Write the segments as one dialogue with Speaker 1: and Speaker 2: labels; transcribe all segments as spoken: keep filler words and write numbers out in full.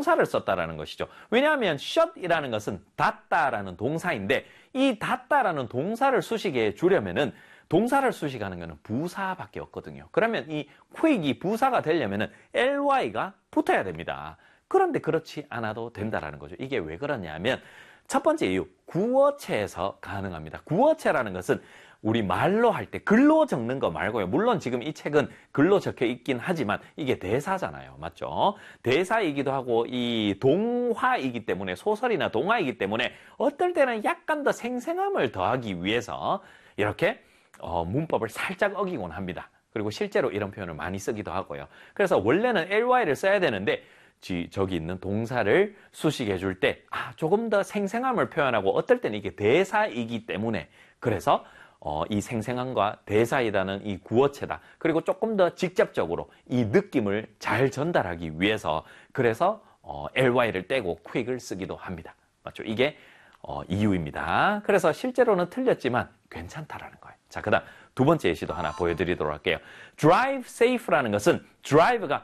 Speaker 1: 동사를 썼다라는 것이죠. 왜냐하면 shut이라는 것은 닫다라는 동사인데 이 닫다라는 동사를 수식해 주려면은 동사를 수식하는 것은 부사밖에 없거든요. 그러면 이 quick이 부사가 되려면은 ly가 붙어야 됩니다. 그런데 그렇지 않아도 된다라는 거죠. 이게 왜 그러냐면 첫 번째 이유, 구어체에서 가능합니다. 구어체라는 것은 우리 말로 할 때 글로 적는 거 말고요. 물론 지금 이 책은 글로 적혀 있긴 하지만 이게 대사잖아요. 맞죠? 대사이기도 하고 이 동화이기 때문에 소설이나 동화이기 때문에 어떨 때는 약간 더 생생함을 더하기 위해서 이렇게 어, 문법을 살짝 어기곤 합니다. 그리고 실제로 이런 표현을 많이 쓰기도 하고요. 그래서 원래는 ly를 써야 되는데 지, 저기 있는 동사를 수식해 줄 때 아, 조금 더 생생함을 표현하고 어떨 때는 이게 대사이기 때문에 그래서 어, 이 생생함과 대사이라는 이 구어체다. 그리고 조금 더 직접적으로 이 느낌을 잘 전달하기 위해서 그래서 어, ly를 떼고 quick을 쓰기도 합니다. 맞죠? 이게 어, 이유입니다. 그래서 실제로는 틀렸지만 괜찮다라는 거예요. 자, 그 다음 두 번째 예시도 하나 보여드리도록 할게요. drive safe라는 것은 drive가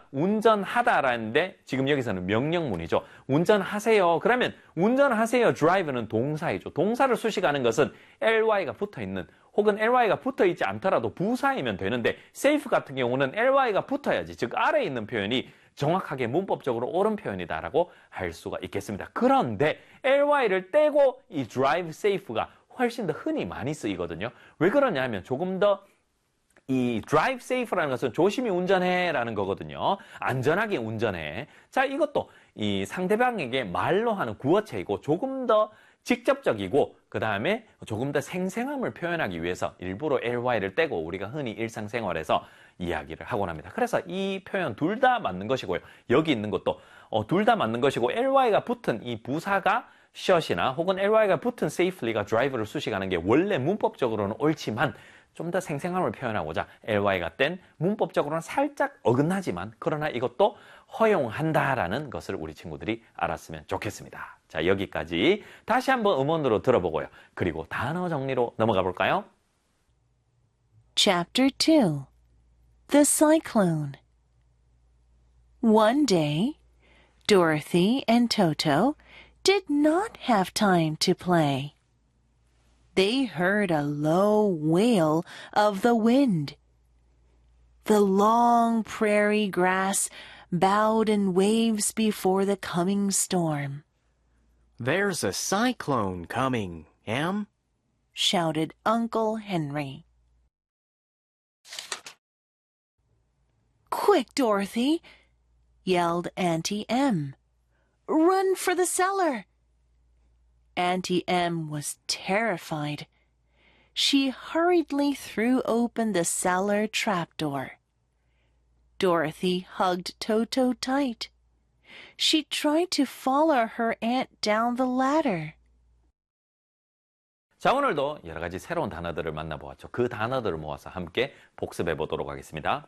Speaker 1: 운전하다라는데 지금 여기서는 명령문이죠. 운전하세요. 그러면 운전하세요. drive는 동사이죠. 동사를 수식하는 것은 ly가 붙어있는 혹은 ly가 붙어있지 않더라도 부사이면 되는데 safe 같은 경우는 ly가 붙어야지. 즉 아래에 있는 표현이 정확하게 문법적으로 옳은 표현이다라고 할 수가 있겠습니다. 그런데 ly를 떼고 이 drive safe가 훨씬 더 흔히 많이 쓰이거든요. 왜 그러냐면 조금 더 이 drive safe라는 것은 조심히 운전해라는 거거든요. 안전하게 운전해. 자, 이것도 이 상대방에게 말로 하는 구어체이고 조금 더 직접적이고 그 다음에 조금 더 생생함을 표현하기 위해서 일부러 ly를 떼고 우리가 흔히 일상생활에서 이야기를 하곤 합니다. 그래서 이 표현 둘 다 맞는 것이고요. 여기 있는 것도 어, 둘 다 맞는 것이고 ly가 붙은 이 부사가 shut이나 혹은 ly가 붙은 safely가 drive를 수식하는 게 원래 문법적으로는 옳지만 좀 더 생생함을 표현하고자 ly가 뗀 문법적으로는 살짝 어긋나지만 그러나 이것도 허용한다라는 것을 우리 친구들이 알았으면 좋겠습니다. 자, 여기까지 다시 한번 음원으로 들어보고요. 그리고 단어 정리로 넘어가 볼까요?
Speaker 2: Chapter two. The Cyclone. One day, Dorothy and Toto did not have time to play. They heard a low wail of the wind. The long prairie grass bowed in waves before the coming storm.
Speaker 3: There's a cyclone coming, Em,
Speaker 2: shouted Uncle Henry. Quick, Dorothy, yelled Auntie Em. Run for the cellar. Auntie Em was terrified. She hurriedly threw open the cellar trapdoor. Dorothy hugged Toto tight. She tried to follow her aunt down the ladder.
Speaker 1: 자, 오늘도 여러 가지 새로운 단어들을 만나보았죠. 그 단어들을 모아서 함께 복습해 보도록 하겠습니다.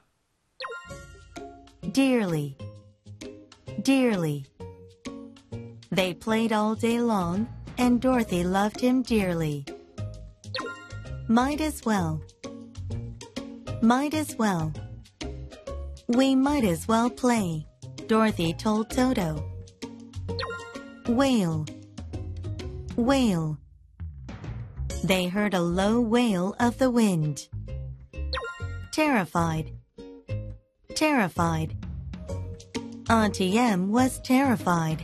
Speaker 4: Dearly, dearly. They played all day long, and Dorothy loved him dearly. Might as well, might as well. We might as well play, Dorothy told Toto. Wail, wail. They heard a low wail of the wind. Terrified, terrified. Auntie Em was terrified.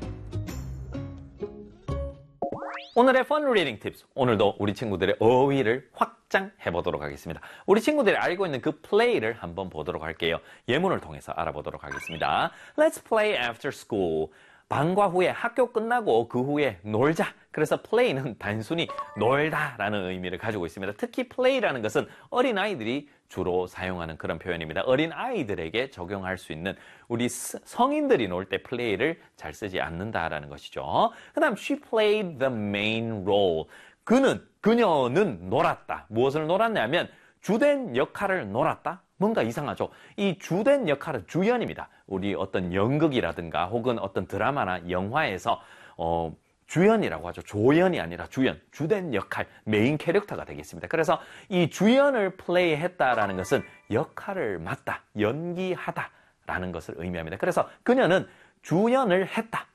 Speaker 1: 오늘의 Fun Reading Tips. 오늘도 우리 친구들의 어휘를 확장해 보도록 하겠습니다. 우리 친구들이 알고 있는 그 play를 한번 보도록 할게요. 예문을 통해서 알아보도록 하겠습니다. Let's play after school. 방과 후에 학교 끝나고 그 후에 놀자. 그래서 play는 단순히 놀다라는 의미를 가지고 있습니다. 특히 play라는 것은 어린아이들이 주로 사용하는 그런 표현입니다. 어린아이들에게 적용할 수 있는 우리 성인들이 놀 때 play를 잘 쓰지 않는다라는 것이죠. 그 다음 she played the main role. 그는, 그녀는 놀았다. 무엇을 놀았냐면 주된 역할을 놀았다? 뭔가 이상하죠. 이 주된 역할은 주연입니다. 우리 어떤 연극이라든가 혹은 어떤 드라마나 영화에서 어, 주연이라고 하죠. 조연이 아니라 주연, 주된 역할, 메인 캐릭터가 되겠습니다. 그래서 이 주연을 플레이했다라는 것은 역할을 맡다, 연기하다라는 것을 의미합니다. 그래서 그녀는 주연을 했다.